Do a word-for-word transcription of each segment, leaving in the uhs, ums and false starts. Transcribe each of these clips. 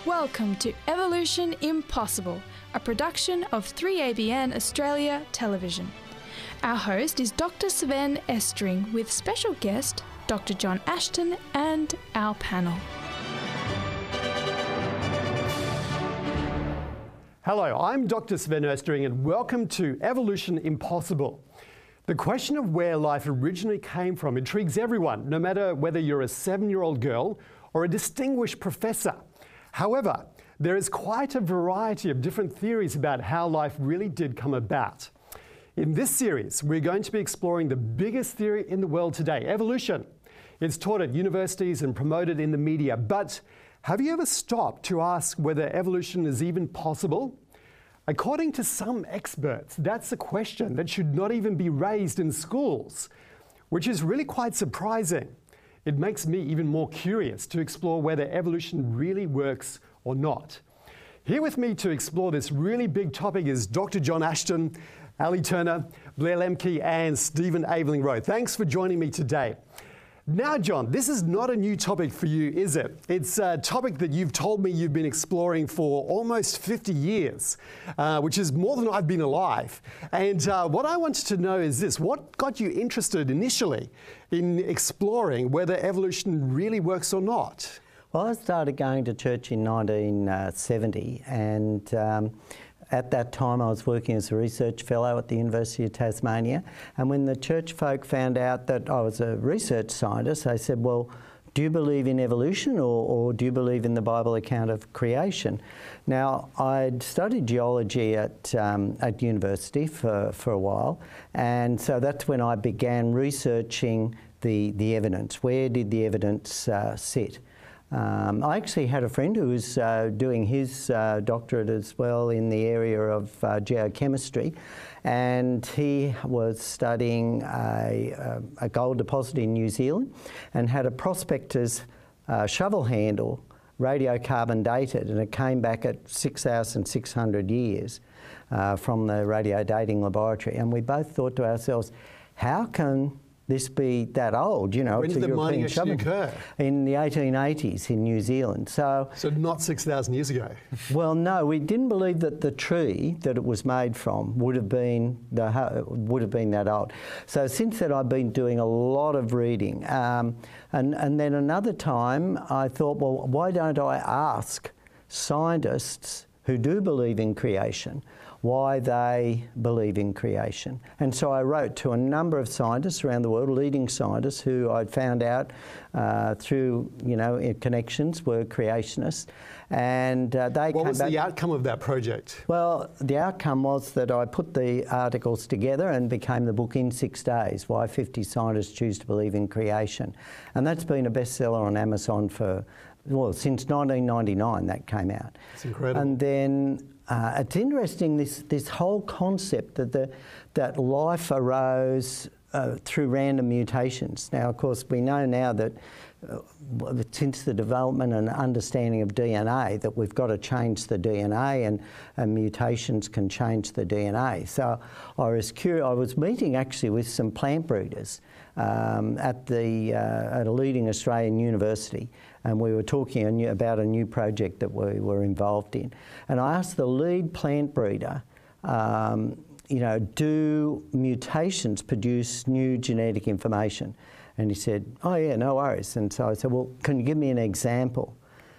Welcome to Evolution Impossible, a production of three A B N Australia Television. Our host is Doctor Sven Estring with special guest Doctor John Ashton and our panel. Hello, I'm Doctor Sven Estring and welcome to Evolution Impossible. The question of where life originally came from intrigues everyone, no matter whether you're a seven-year-old girl or a distinguished professor. However, there is quite a variety of different theories about how life really did come about. In this series, we're going to be exploring the biggest theory in the world today, evolution. It's taught at universities and promoted in the media, but have you ever stopped to ask whether evolution is even possible? According to some experts, that's a question that should not even be raised in schools, which is really quite surprising. It makes me even more curious to explore whether evolution really works or not. Here with me to explore this really big topic is Doctor John Ashton, Ali Turner, Blair Lemke, and Stephen Aveling-Rowe. Thanks for joining me today. Now, John, this is not a new topic for you, is it? It's a topic that you've told me you've been exploring for almost fifty years, uh, which is more than I've been alive. And uh, what I wanted to know is this: what got you interested initially in exploring whether evolution really works or not? Well, I started going to church in nineteen seventy, and um, at that time I was working as a research fellow at the University of Tasmania, and when the church folk found out that I was a research scientist, they said, well, do you believe in evolution or, or do you believe in the Bible account of creation? Now, I'd studied geology at, um, at university for, for a while, and so that's when I began researching the, the evidence. Where did the evidence uh, sit? Um, I actually had a friend who was uh, doing his uh, doctorate as well in the area of uh, geochemistry, and he was studying a, a gold deposit in New Zealand and had a prospector's uh, shovel handle radiocarbon dated, and it came back at six thousand six hundred years uh, from the radio dating laboratory. And we both thought to ourselves, how can this be that old, you know? When did the mining actually occur? In the eighteen eighties in New Zealand. So, so not six thousand years ago? Well, no, we didn't believe that the tree that it was made from would have been the would have been that old. So since then I've been doing a lot of reading. Um, and, and then another time I thought, well, why don't I ask scientists who do believe in creation why they believe in creation. And so I wrote to a number of scientists around the world, leading scientists who I'd found out uh, through, you know, connections were creationists. And uh, they What came was back. the outcome of that project? Well, the outcome was that I put the articles together and became the book In Six Days, Why fifty Scientists Choose to Believe in Creation. And that's been a bestseller on Amazon for, well, since nineteen ninety-nine that came out. It's incredible. And then Uh, it's interesting, this, this whole concept that, the, that life arose uh, through random mutations. Now, of course, we know now that uh, since the development and understanding of D N A, that we've got to change the D N A, and, and mutations can change the D N A. So I was curious, I was meeting actually with some plant breeders um, at, the, uh, at a leading Australian university, and we were talking a new, about a new project that we were involved in. And I asked the lead plant breeder, um, you know, do mutations produce new genetic information? And he said, oh yeah, no worries. And so I said, well, can you give me an example?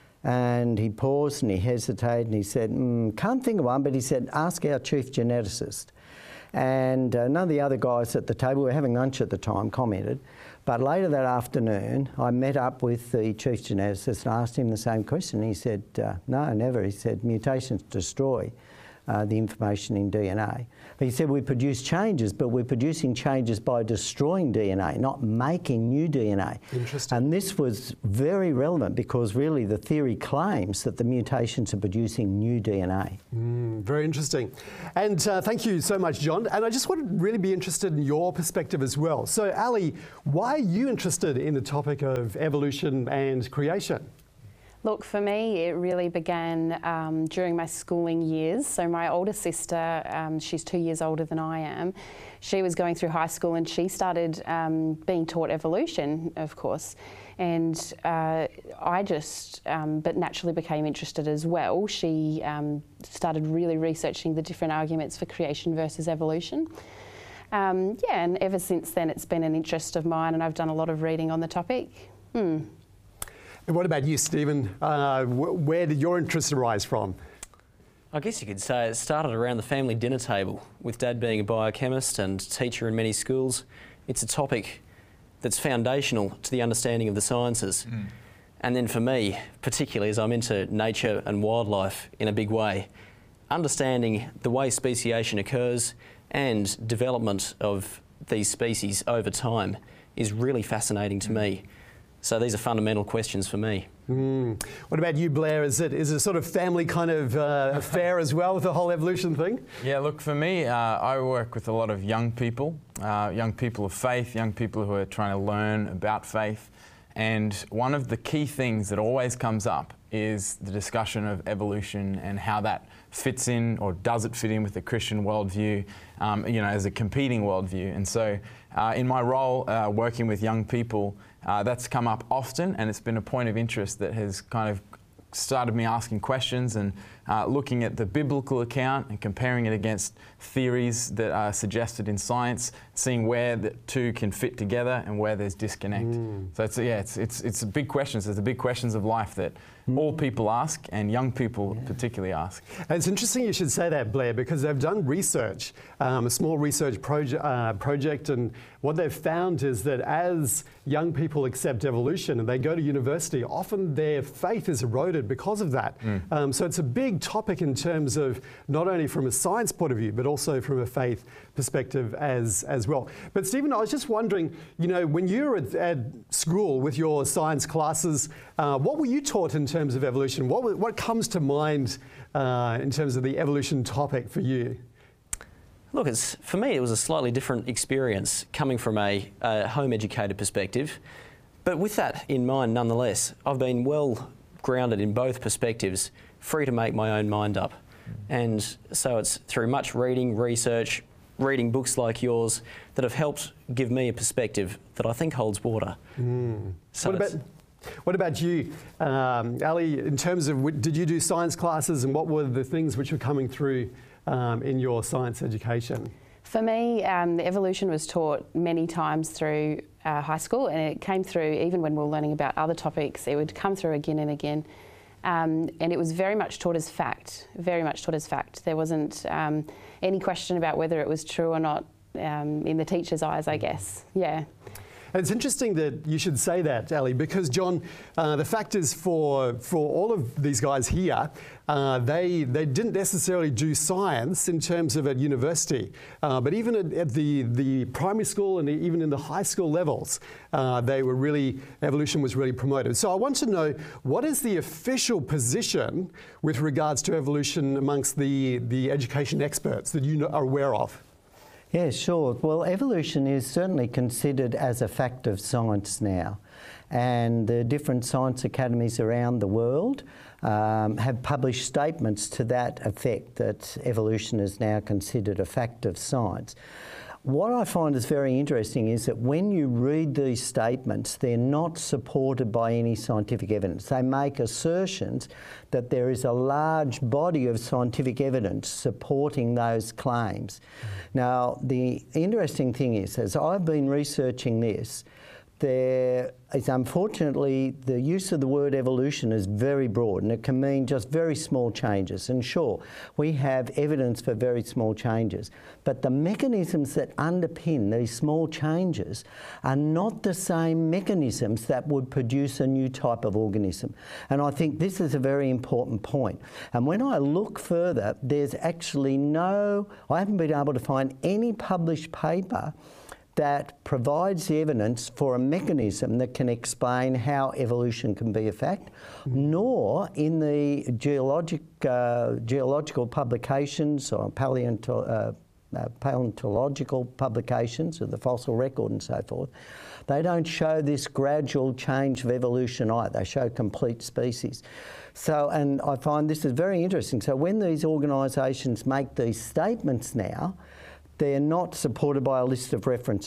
And he paused and he hesitated and he said, mm, can't think of one, but he said, ask our chief geneticist. And uh, none of the other guys at the table, we were having lunch at the time, commented. But later that afternoon, I met up with the chief geneticist and asked him the same question. He said, uh, no, never. He said, mutations destroy uh, the information in D N A. He said, we produce changes, but we're producing changes by destroying D N A, not making new D N A. Interesting. And this was very relevant because really the theory claims that the mutations are producing new D N A. Mm, very interesting. And uh, thank you so much, John. And I just want to really be interested in your perspective as well. So, Ali, why are you interested in the topic of evolution and creation? Look, for me, it really began um, during my schooling years. So my older sister, um, she's two years older than I am, she was going through high school and she started um, being taught evolution, of course. And uh, I just, um, but naturally became interested as well. She um, started really researching the different arguments for creation versus evolution. Um, yeah, and ever since then it's been an interest of mine, and I've done a lot of reading on the topic. Hmm. And what about you, Stephen? Uh, wh where did your interest arise from? I guess you could say it started around the family dinner table, with Dad being a biochemist and teacher in many schools. It's a topic that's foundational to the understanding of the sciences. Mm. And then for me, particularly as I'm into nature and wildlife in a big way, understanding the way speciation occurs and development of these species over time is really fascinating to me. So these are fundamental questions for me. Mm. What about you, Blair? Is it is it a sort of family kind of uh, affair as well with the whole evolution thing? Yeah, look, for me, uh, I work with a lot of young people, uh, young people of faith, young people who are trying to learn about faith. And one of the key things that always comes up is the discussion of evolution and how that fits in, or does it fit in with the Christian worldview, um, you know, as a competing worldview. And so uh, in my role uh, working with young people, uh, that's come up often, and it's been a point of interest that has kind of started me asking questions and uh, looking at the biblical account and comparing it against theories that are suggested in science, seeing where the two can fit together and where there's disconnect. Mm. So it's, yeah, it's, it's, it's big questions. It's the big questions of life that mm. all people ask, and young people yeah. particularly ask. And it's interesting you should say that, Blair, because they've done research, um, a small research proje uh, project, and what they've found is that as young people accept evolution and they go to university, often their faith is eroded because of that. Mm. Um, so it's a big topic in terms of not only from a science point of view, but also from a faith perspective as, as well. But Stephen, I was just wondering, you know, when you were at, at school with your science classes, uh, what were you taught in terms of evolution? What, what comes to mind uh, in terms of the evolution topic for you? Look, it's, for me it was a slightly different experience coming from a, a home-educated perspective. But with that in mind, nonetheless, I've been well grounded in both perspectives, free to make my own mind up. And so it's through much reading, research, reading books like yours that have helped give me a perspective that I think holds water. Mm. So what, about, what about you, um, Ali, in terms of, did you do science classes, and what were the things which were coming through um, in your science education? For me, um, evolution was taught many times through uh, high school, and it came through even when we were learning about other topics. It would come through again and again. Um, and it was very much taught as fact, very much taught as fact. There wasn't um, any question about whether it was true or not um, in the teacher's eyes, I guess. Yeah. And it's interesting that you should say that, Ali, because, John, uh, the fact is for, for all of these guys here, uh, they, they didn't necessarily do science in terms of at university, uh, but even at, at the, the primary school and even in the high school levels, uh, they were really, evolution was really promoted. So I want to know, what is the official position with regards to evolution amongst the, the education experts that you know, are aware of? Yeah, sure. Well, evolution is certainly considered as a fact of science now, and the different science academies around the world um, have published statements to that effect, that evolution is now considered a fact of science. What I find is very interesting is that when you read these statements, they're not supported by any scientific evidence. They make assertions that there is a large body of scientific evidence supporting those claims. Now, the interesting thing is, as I've been researching this, there is unfortunately the use of the word evolution is very broad, and it can mean just very small changes. And sure, we have evidence for very small changes, but the mechanisms that underpin these small changes are not the same mechanisms that would produce a new type of organism. And I think this is a very important point. And when I look further, there's actually no, I haven't been able to find any published paper that provides the evidence for a mechanism that can explain how evolution can be a fact, mm-hmm. nor in the geologic, uh, geological publications or paleonto uh, uh, paleontological publications of the fossil record and so forth. They don't show this gradual change of evolution either. They show complete species. So, and I find this is very interesting. So when these organisations make these statements now, they're not supported by a list of references.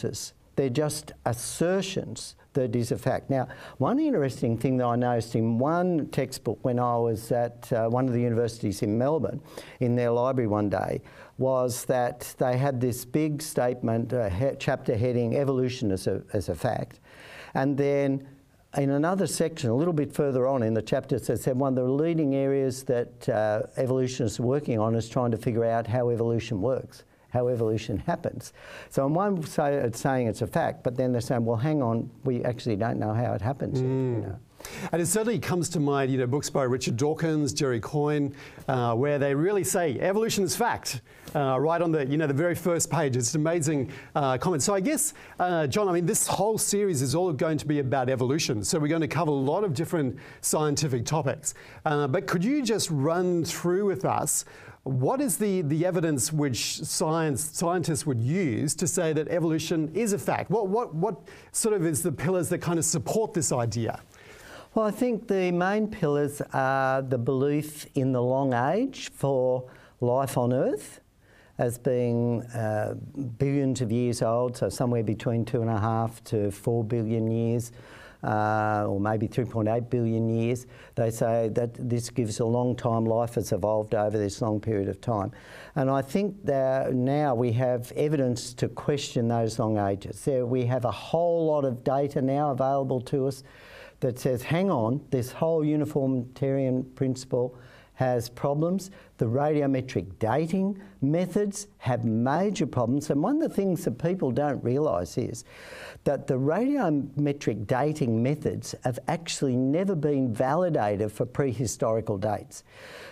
They're just assertions that is a fact. Now, one interesting thing that I noticed in one textbook when I was at uh, one of the universities in Melbourne, in their library one day, was that they had this big statement, uh, he chapter heading, evolution as a, as a fact. And then in another section, a little bit further on in the chapter, it said one of the leading areas that uh, evolutionists are working on is trying to figure out how evolution works, how evolution happens. So on one side it's saying it's a fact, but then they're saying, well, hang on, we actually don't know how it happens. Mm. You know. And it certainly comes to mind, you know, books by Richard Dawkins, Jerry Coyne, uh, where they really say evolution is fact, uh, right on the, you know, the very first page. It's an amazing uh, comment. So I guess, uh, John, I mean, this whole series is all going to be about evolution. So we're going to cover a lot of different scientific topics. Uh, but could you just run through with us what is the, the evidence which science scientists would use to say that evolution is a fact? What, what, what sort of is the pillars that kind of support this idea? Well, I think the main pillars are the belief in the long age for life on Earth as being uh, billions of years old, so somewhere between two and a half to four billion years, uh, or maybe three point eight billion years. They say that this gives a long time. Life has evolved over this long period of time. And I think that now we have evidence to question those long ages. There, we have a whole lot of data now available to us that says, hang on, this whole uniformitarian principle has problems. The radiometric dating methods have major problems. And one of the things that people don't realise is that the radiometric dating methods have actually never been validated for prehistorical dates.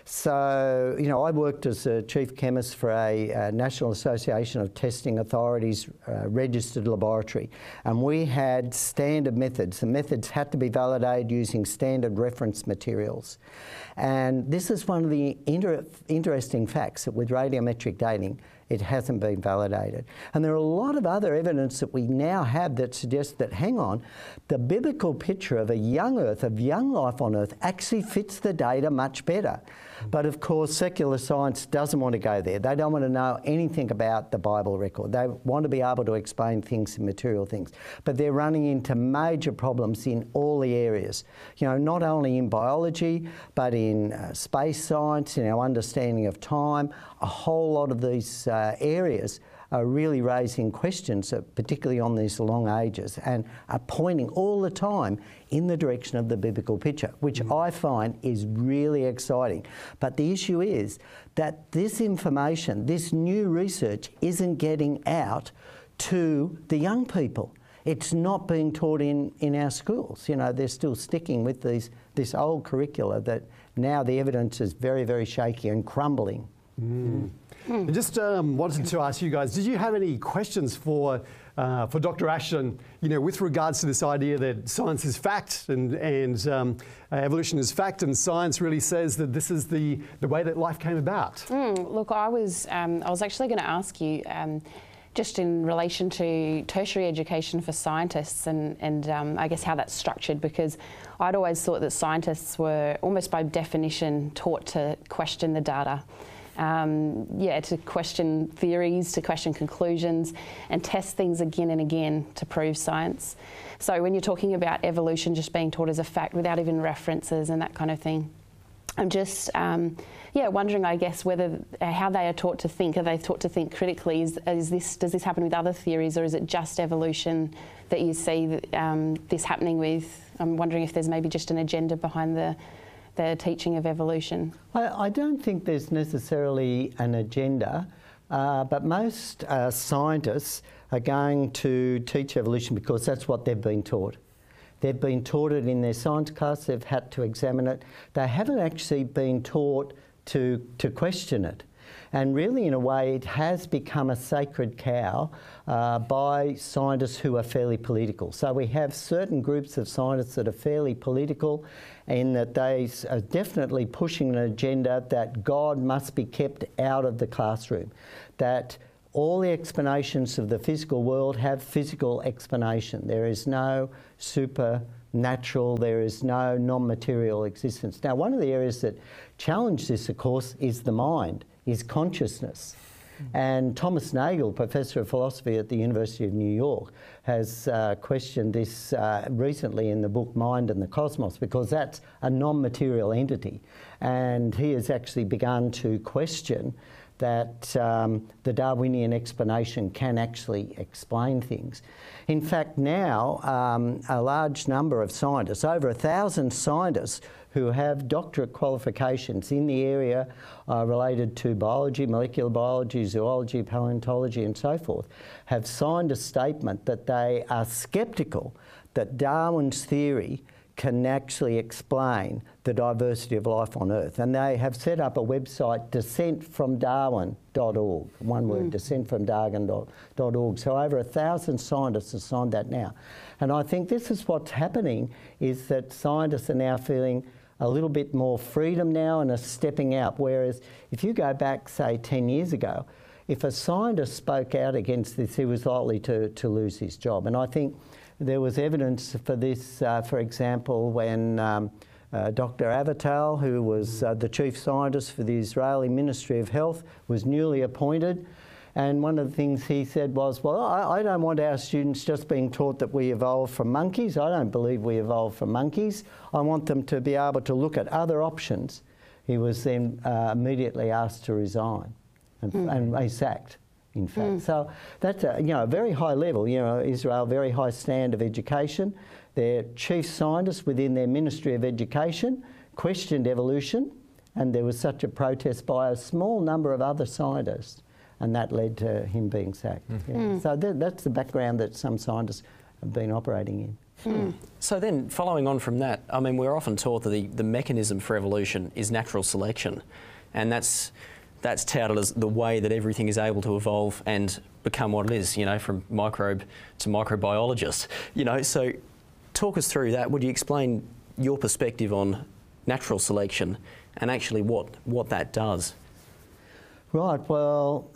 So, you know, I worked as a chief chemist for a, a National Association of Testing Authorities uh, registered laboratory, and we had standard methods. The methods had to be validated using standard reference materials. And this is one of the inter interesting facts, that with radiometric dating, it hasn't been validated. And there are a lot of other evidence that we now have that suggests that, hang on, the biblical picture of a young Earth, of young life on Earth, actually fits the data much better. But of course, secular science doesn't want to go there. They don't want to know anything about the Bible record. They want to be able to explain things and material things. But they're running into major problems in all the areas. You know, not only in biology, but in uh, space science, in our understanding of time. A whole lot of these uh, areas are really raising questions, uh, particularly on these long ages, and are pointing all the time in the direction of the biblical picture, which mm. I find is really exciting. But the issue is that this information, this new research, isn't getting out to the young people. It's not being taught in, in our schools. You know, they're still sticking with these, this old curricula that now the evidence is very, very shaky and crumbling. Mm. Mm. I just um, wanted to ask you guys, did you have any questions for uh, for Doctor Ashton, you know, with regards to this idea that science is fact and, and um, uh, evolution is fact, and science really says that this is the, the way that life came about? Mm, look, I was, um, I was actually going to ask you, um, just in relation to tertiary education for scientists and, and um, I guess how that's structured, because I'd always thought that scientists were almost by definition taught to question the data. Um, yeah, to question theories, to question conclusions, and test things again and again to prove science. So when you're talking about evolution just being taught as a fact without even references and that kind of thing, I'm just, um, yeah, wondering, I guess, whether uh, how they are taught to think. Are they taught to think critically? Is, is this does this happen with other theories, or is it just evolution that you see that, um, this happening with? I'm wondering if there's maybe just an agenda behind the the teaching of evolution. I, I don't think there's necessarily an agenda, uh, but most uh, scientists are going to teach evolution because that's what they've been taught. They've been taught it in their science class, they've had to examine it. They haven't actually been taught to, to question it. And really, in a way, it has become a sacred cow uh, by scientists who are fairly political. So we have certain groups of scientists that are fairly political, in that they are definitely pushing an agenda that God must be kept out of the classroom, that all the explanations of the physical world have physical explanation. There is no supernatural, there is no non-material existence. Now, one of the areas that challenge this, of course, is the mind, is consciousness. And Thomas Nagel, Professor of Philosophy at the University of New York, has uh, questioned this uh, recently in the book Mind and the Cosmos, because that's a non-material entity. And he has actually begun to question that um, the Darwinian explanation can actually explain things. In fact, now um, a large number of scientists, over a thousand scientists who have doctorate qualifications in the area uh, related to biology, molecular biology, zoology, paleontology and so forth, have signed a statement that they are sceptical that Darwin's theory can actually explain the diversity of life on Earth. And they have set up a website, descent from darwin dot org, one word, mm. descent from darwin dot org. So over a thousand scientists have signed that now. And I think this is what's happening, is that scientists are now feeling a little bit more freedom now and are stepping out. Whereas if you go back, say, ten years ago, if a scientist spoke out against this, he was likely to, to lose his job. And I think there was evidence for this, uh, for example, when um, uh, Doctor Avital, who was uh, the chief scientist for the Israeli Ministry of Health, was newly appointed. And one of the things he said was, well, I, I don't want our students just being taught that we evolved from monkeys. I don't believe we evolved from monkeys. I want them to be able to look at other options. He was then uh, immediately asked to resign and, mm. and he's sacked. In fact, mm. so that's a, you know, a very high level. You know, Israel, very high standard of education. Their chief scientists within their Ministry of Education questioned evolution, and there was such a protest by a small number of other scientists, and that led to him being sacked. Mm. Yeah. Mm. So th that's the background that some scientists have been operating in. Mm. So then, following on from that, I mean, we're often taught that the, the mechanism for evolution is natural selection, and that's that's touted as the way that everything is able to evolve and become what it is, you know, from microbe to microbiologist. You know, so talk us through that. Would you explain your perspective on natural selection and actually what, what that does? Right, well,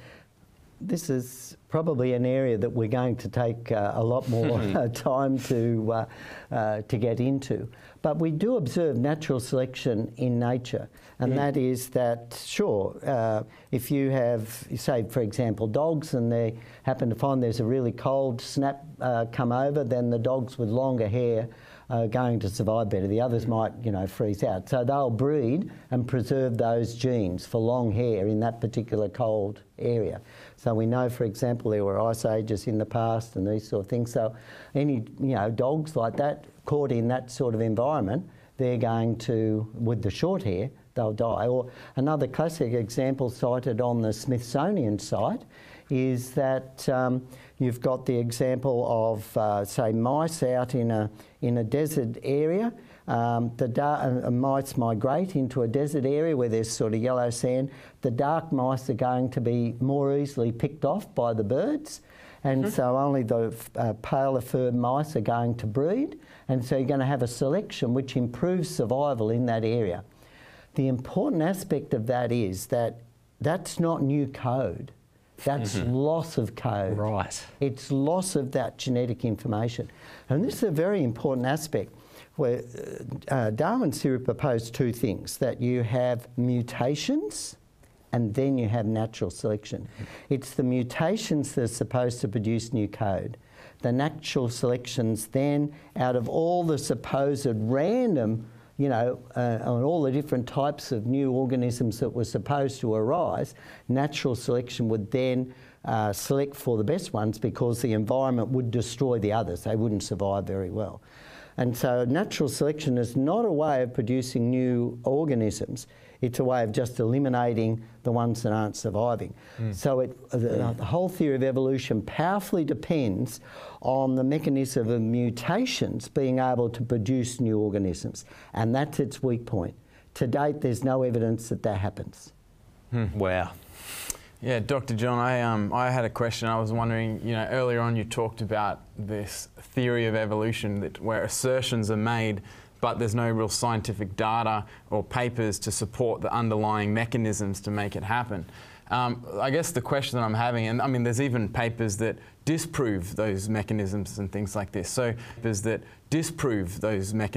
this is probably an area that we're going to take uh, a lot more uh, time to, uh, uh, to get into. But we do observe natural selection in nature, and mm. that is that, sure, uh, if you have, say, for example, dogs, and they happen to find there's a really cold snap uh, come over, then the dogs with longer hair are going to survive better. The others might, you know, freeze out. So they'll breed and preserve those genes for long hair in that particular cold area. So we know, for example, there were ice ages in the past and these sort of things. So any, you know, dogs like that caught in that sort of environment, they're going to, with the short hair, they'll die. Or another classic example cited on the Smithsonian site is that um, you've got the example of, uh, say, mice out in a, in a desert area. Um, the dark, uh, mice migrate into a desert area where there's sort of yellow sand. The dark mice are going to be more easily picked off by the birds, and mm-hmm. so only the uh, paler fur mice are going to breed, and so you're going to have a selection which improves survival in that area. The important aspect of that is that that's not new code. That's mm-hmm. loss of code. Right. It's loss of that genetic information. And this is a very important aspect where uh, Darwin's theory proposed two things, that you have mutations and then you have natural selection. Mm-hmm. It's the mutations that are supposed to produce new code. The natural selections then, out of all the supposed random, you know, uh, on all the different types of new organisms that were supposed to arise, natural selection would then uh, select for the best ones because the environment would destroy the others. They wouldn't survive very well. And so natural selection is not a way of producing new organisms. It's a way of just eliminating the ones that aren't surviving. Mm. So it, the, mm. the whole theory of evolution powerfully depends on the mechanism of mutations being able to produce new organisms. And that's its weak point. To date, there's no evidence that that happens. Hmm. Wow. Yeah, Doctor John, I, um, I had a question. I was wondering, you know, earlier on you talked about this theory of evolution that where assertions are made but there's no real scientific data or papers to support the underlying mechanisms to make it happen. Um, I guess the question that I'm having, and I mean there's even papers that disprove those mechanisms and things like this, so papers that disprove those mechanisms